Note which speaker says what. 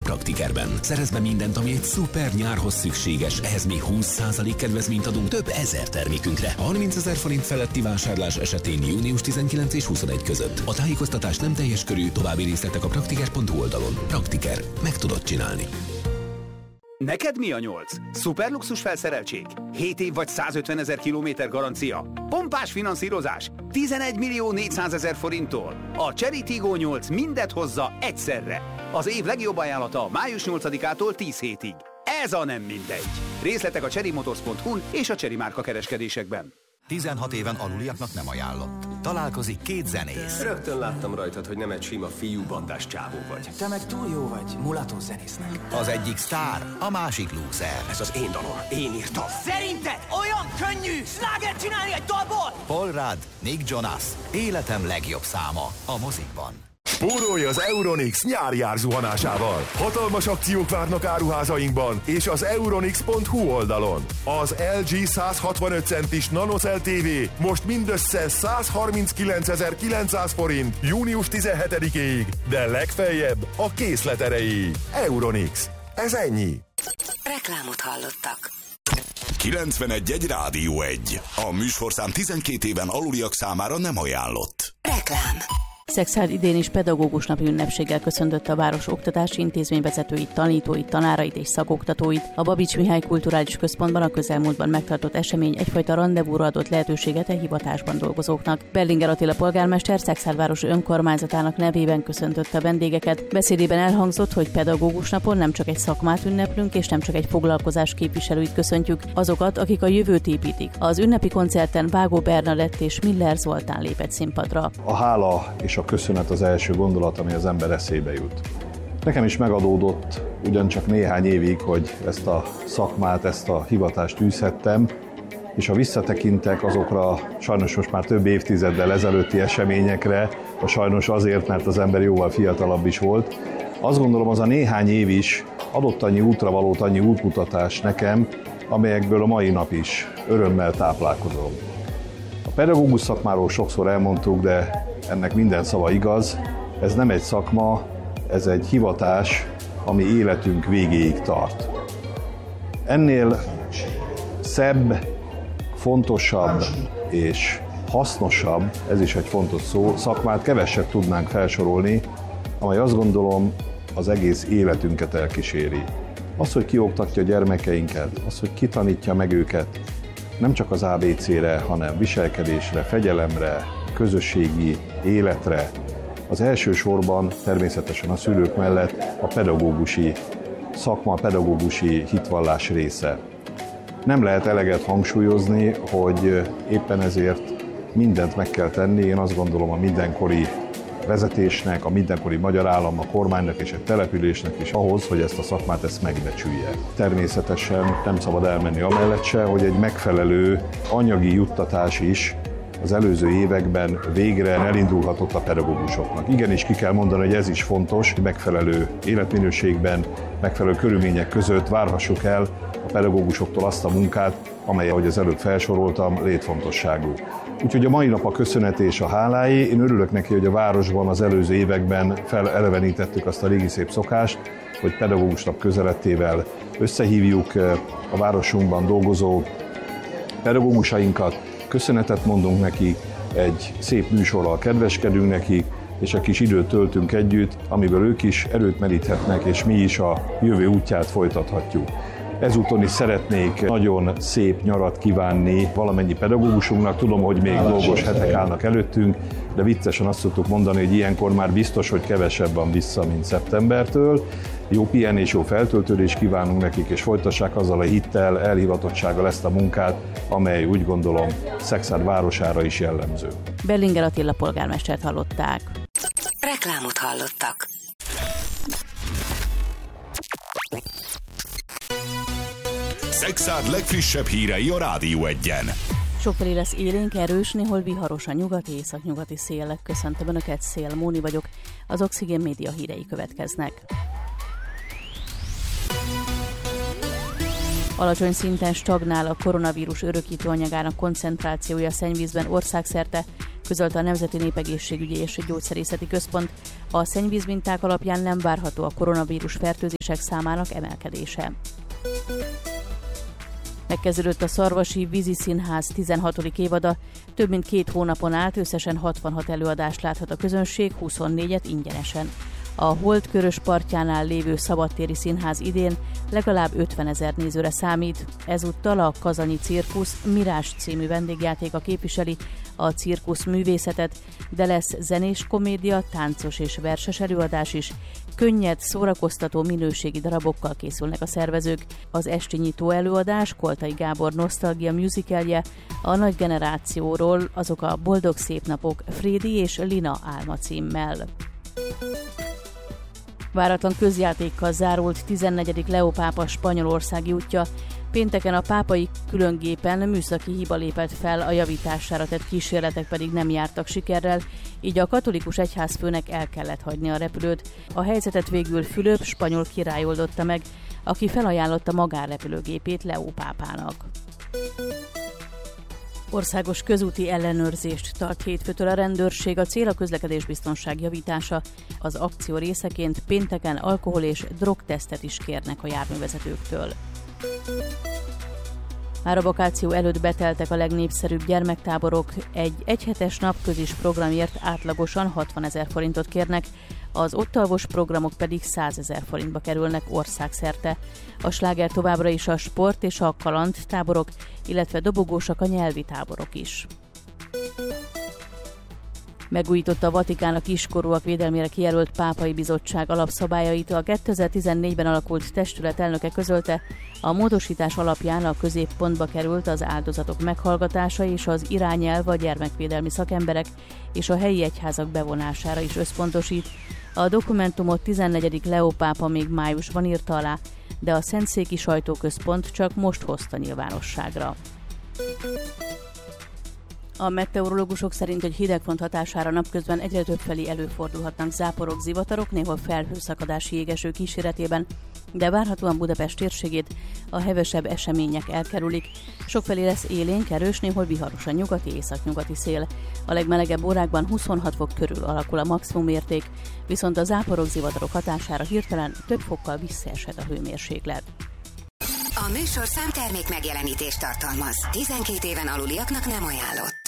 Speaker 1: Praktikerben. Szerezd be mindent, ami egy szuper nyárhoz szükséges. Ehhez még 20% kedvezményt adunk több ezer termékünkre. 30 000 forint feletti vásárlás esetén június 19 és 21 között. A tájékoztatás nem teljes körű, további részletek a praktiker.hu oldalon. Praktiker. Meg tudod csinálni.
Speaker 2: Neked mi a 8? Szuperluxus felszereltség? 7 év vagy 150 000 kilométer garancia? Pompás finanszírozás? 11 400 000 forinttól? A Chery Tiggo 8 mindet hozza egyszerre. Az év legjobb ajánlata május 8-ától 10 hétig. Ez a nem mindegy. Részletek a cherrymotors.hu-n és a Chery márka kereskedésekben.
Speaker 3: 16 éven aluliaknak nem ajánlott. Találkozik két zenész.
Speaker 4: Rögtön láttam rajtad, hogy nem egy sima fiúbandás csávó vagy.
Speaker 5: Te meg túl jó vagy mulatos zenésznek.
Speaker 3: Az egyik sztár, a másik lúzer.
Speaker 4: Ez az én dalom, én írtam.
Speaker 5: Szerinted olyan könnyű slágert csinálni egy dalból?
Speaker 3: Paul Rudd, Nick Jonas, életem legjobb száma a mozikban.
Speaker 6: Spórolj az Euronix nyári árzuhanásával. Hatalmas akciók várnak áruházainkban és az euronix.hu oldalon. Az LG 165 centis NanoCell TV most mindössze 139.900 forint június 17-ig, de legfeljebb a készlet erejéig. Euronix. Ez ennyi.
Speaker 7: Reklámot hallottak.
Speaker 8: 91.1 Rádió 1. A műsorszám 12 éven aluliak számára nem ajánlott.
Speaker 7: Reklám.
Speaker 9: Szekszárd idén is pedagógus napi ünnepséggel köszöntötte a város oktatási intézmény vezetőit, tanítóit, tanárait és szakoktatóit. A Babics Mihály Kulturális Központban a közelmúltban megtartott esemény egyfajta rendezvúra adott lehetőséget a hivatásban dolgozóknak. Bellinger Attila polgármester Szekszárd város önkormányzatának nevében köszöntötte a vendégeket. Beszédében elhangzott, hogy pedagógus napon nem csak egy szakmát ünneplünk, és nem csak egy foglalkozás képviselőit köszöntjük, azokat, akik a jövőt építik. Az ünnepi koncerten Vágó Bernadett és Miller Zoltán lépett színpadra.
Speaker 10: A hála és a köszönet az első gondolat, ami az ember eszébe jut. Nekem is megadódott ugyancsak néhány évig, hogy ezt a szakmát, ezt a hivatást űzhettem, és ha visszatekintek azokra sajnos most már több évtizeddel ezelőtti eseményekre, sajnos azért, mert az ember jóval fiatalabb is volt, azt gondolom, az a néhány év is adott annyi útravalót, annyi útmutatást nekem, amelyekből a mai nap is örömmel táplálkozom. A pedagógus szakmáról sokszor elmondtuk, de ennek minden szava igaz. Ez nem egy szakma, ez egy hivatás, ami életünk végéig tart. Ennél szebb, fontosabb és hasznosabb, ez is egy fontos szó, szakmát keveset tudnánk felsorolni, amely azt gondolom az egész életünket elkíséri. Az, hogy kioktatja a gyermekeinket, az, hogy kitanítja meg őket, nem csak az ABC-re, hanem viselkedésre, fegyelemre, közösségi életre, az elsősorban természetesen a szülők mellett a pedagógusi szakma, a pedagógusi hitvallás része. Nem lehet eleget hangsúlyozni, hogy éppen ezért mindent meg kell tenni, én azt gondolom a mindenkori vezetésnek, a mindenkori magyar állam, a kormánynak és egy településnek is ahhoz, hogy ezt a szakmát ezt megbecsülje. Természetesen nem szabad elmenni amellett se, hogy egy megfelelő anyagi juttatás is az előző években végre elindulhatott a pedagógusoknak. Igenis ki kell mondani, hogy ez is fontos, hogy megfelelő életminőségben, megfelelő körülmények között várhassuk el a pedagógusoktól azt a munkát, amely, ahogy az előbb felsoroltam, létfontosságú. Úgyhogy a mai nap a köszönet és a hálái. Én örülök neki, hogy a városban az előző években felelevenítettük azt a régi szép szokást, hogy pedagógus nap közelettével összehívjuk a városunkban dolgozó pedagógusainkat, köszönetet mondunk nekik, egy szép műsorral kedveskedünk nekik, és egy kis időt töltünk együtt, amiből ők is erőt meríthetnek, és mi is a jövő útját folytathatjuk. Ezúton is szeretnék nagyon szép nyarat kívánni valamennyi pedagógusunknak. Tudom, hogy még dolgos hetek állnak előttünk, de viccesen azt szoktuk mondani, hogy ilyenkor már biztos, hogy kevesebb van vissza, mint szeptembertől. Jó pihenés, jó feltöltődést kívánunk nekik, és folytassák azzal a hittel, elhivatottsággal ezt a munkát, amely úgy gondolom Szekszárd városára is jellemző.
Speaker 9: Bellinger Attila polgármestert hallották.
Speaker 7: Reklámot hallottak.
Speaker 8: Szekszárd legfrissebb hírei a Rádió 1-en.
Speaker 9: Sokfelé lesz élénk, erős, néhol viharos a nyugati, északnyugati szél. Köszöntöm Önöket, Szél Móni vagyok. Az Oxigén Média hírei következnek. Alacsony szinten stagnál a koronavírus örökítő anyagának koncentrációja a szennyvízben országszerte. közölte a Nemzeti Népegészségügyi és Gyógyszerészeti Központ. A szennyvízminták alapján nem várható a koronavírus fertőzések számának emelkedése. Megkezdődött a Szarvasi Vízi Színház 16. évada, több mint 2 hónapon át összesen 66 előadást láthat a közönség, 24-et ingyenesen. A Holdkörös partjánál lévő szabadtéri színház idén legalább 50 000 nézőre számít. Ezúttal a Kazanyi Cirkusz Mirás című vendégjátéka képviseli a cirkusz művészetet, de lesz zenés komédia, táncos és verses előadás is. Könnyed, szórakoztató minőségi darabokkal készülnek a szervezők. Az esti nyitó előadás Koltai Gábor nosztalgia musicalje a nagy generációról, azok a Boldog szép napok Frédi és Lina álma címmel. Váratlan közjátékkal zárult 14. Leó pápa spanyolországi útja. Pénteken a pápai különgépen műszaki hiba lépett fel, a javítására tett kísérletek pedig nem jártak sikerrel, így a katolikus egyházfőnek el kellett hagyni a repülőt. A helyzetet végül Fülöp spanyol király oldotta meg, aki felajánlotta magánrepülőgépét Leó pápának. Országos közúti ellenőrzést tart hétfőtől a rendőrség, a cél a közlekedésbiztonság javítása. Az akció részeként pénteken alkohol- és drogtesztet is kérnek a járművezetőktől. Már a vakáció előtt beteltek a legnépszerűbb gyermektáborok, egy egyhetes napközis programért átlagosan 60 000 forintot kérnek, az ott alvos programok pedig 100 000 forintba kerülnek országszerte. A sláger továbbra is a sport és a kaland táborok, illetve dobogósak a nyelvi táborok is. Megújította a Vatikán a kiskorúak védelmére kijelölt pápai bizottság alapszabályait. A 2014-ben alakult testület elnöke közölte, a módosítás alapján a középpontba került az áldozatok meghallgatása és az irányelv a gyermekvédelmi szakemberek és a helyi egyházak bevonására is összpontosít. A dokumentumot 14. Leó pápa még májusban írta alá, de a Szentszéki Sajtóközpont csak most hozta nyilvánosságra. A meteorológusok szerint egy hidegfront hatására napközben egyre többfelé előfordulhatnak záporok, zivatarok, néhol felhőszakadási jégeső kíséretében, de várhatóan Budapest térségét a hevesebb események elkerülik. Sokfelé lesz élénk, erős, néhol viharosan nyugati, északnyugati szél. A legmelegebb órákban 26 fok körül alakul a maximumérték, viszont a záporok, zivatarok hatására hirtelen több fokkal visszaeshet a hőmérséklet.
Speaker 7: A műsorszám termék megjelenítést tartalmaz. 12 éven aluliaknak nem ajánlott.